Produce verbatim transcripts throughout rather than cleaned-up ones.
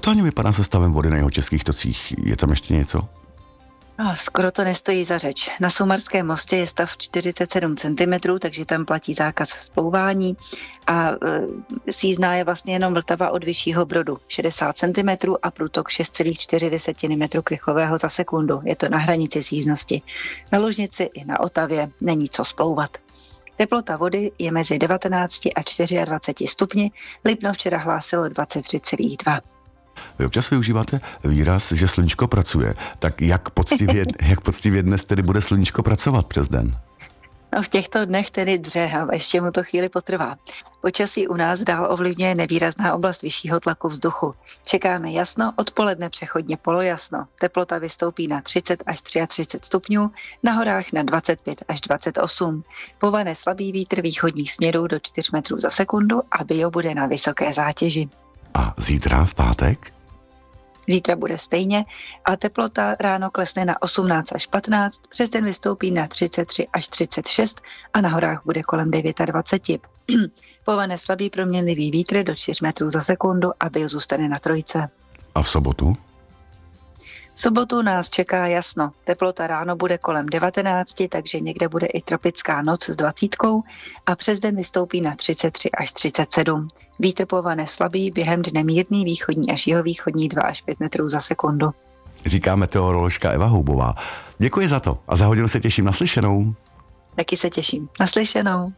aktuálně vypadá se stavem vody na jeho českých tocích? Je tam ještě něco? No, skoro to nestojí za řeč. Na Soumarském mostě je stav čtyřicet sedm centimetrů, takže tam platí zákaz splouvání a e, sízná je vlastně jenom Vltava od Vyššího Brodu šedesát centimetrů a průtok šest celá čtyři metru krychlového za sekundu. Je to na hranici síznosti. Na Lužnici i na Otavě není co splouvat. Teplota vody je mezi devatenáct a dvacet čtyři stupni, Lipno včera hlásilo dvacet tři celá dva. Vy občas využíváte výraz, že sluníčko pracuje. Tak jak poctivě, jak poctivě dnes tedy bude sluníčko pracovat přes den? No v těchto dnech tedy dře a ještě mu to chvíli potrvá. Počasí u nás dál ovlivňuje nevýrazná oblast vyššího tlaku vzduchu. Čekáme jasno, odpoledne přechodně polojasno. Teplota vystoupí na třicet až třicet tři stupňů, na horách na dvacet pět až dvacet osm. Povane slabý vítr východních směrů do čtyři metrů za sekundu a bio bude na vysoké zátěži. A zítra v pátek? Zítra bude stejně a teplota ráno klesne na osmnáct až patnáct, přes den vystoupí na třicet tři až třicet šest a na horách bude kolem dvacet devět. Povane slabý proměnlivý vítr do čtyři metrů za sekundu a bio zůstane na trojce. A v sobotu? V sobotu nás čeká jasno. Teplota ráno bude kolem devatenáct, takže někde bude i tropická noc s dvacítkou a přes den vystoupí na třicet tři až třicet sedm. Vítr povane slabý, během dne mírný východní až jihovýchodní dva až pět metrů za sekundu. Říká meteoroložka Eva Houbová. Děkuji za to a za hodinu se těším na slyšenou. Taky se těším. Naslyšenou.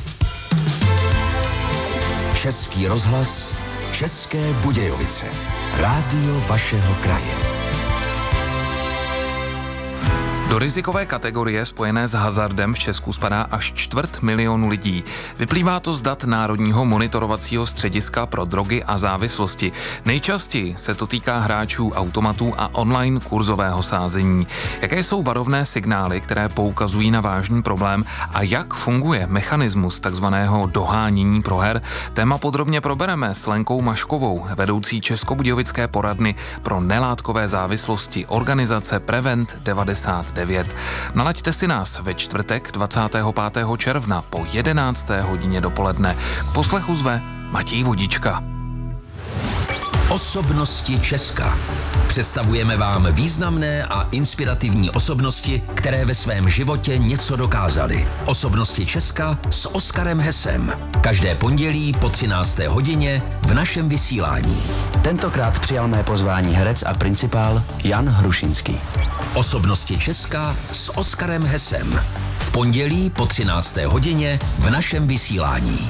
Český rozhlas, České Budějovice. Rádio vašeho kraje. Do rizikové kategorie spojené s hazardem v Česku spadá až čtvrt milionu lidí. Vyplývá to z dat Národního monitorovacího střediska pro drogy a závislosti. Nejčastěji se to týká hráčů automatů a online kurzového sázení. Jaké jsou varovné signály, které poukazují na vážný problém a jak funguje mechanismus takzvaného dohánění proher? Téma podrobně probereme s Lenkou Maškovou, vedoucí Českobudějovické poradny pro nelátkové závislosti organizace Prevent devadesát devět. Nalaďte si nás ve čtvrtek dvacátého pátého června po jedenácté hodině dopoledne. K poslechu zve Matěj Vodička. Osobnosti Česka. Představujeme vám významné a inspirativní osobnosti, které ve svém životě něco dokázaly. Osobnosti Česka s Oskarem Hesem. Každé pondělí po třinácté hodině v našem vysílání. Tentokrát přijal mé pozvání herec a principál Jan Hrušinský. Osobnosti Česka s Oskarem Hesem. V pondělí po třinácté hodině v našem vysílání.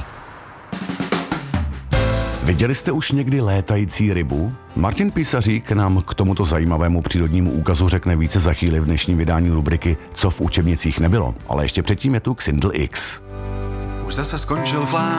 Viděli jste už někdy létající rybu? Martin Písařík nám k tomuto zajímavému přírodnímu úkazu řekne více za chvíli v dnešním vydání rubriky Co v učebnicích nebylo. Ale ještě předtím je tu Xindl X. Už zase skončil vlá.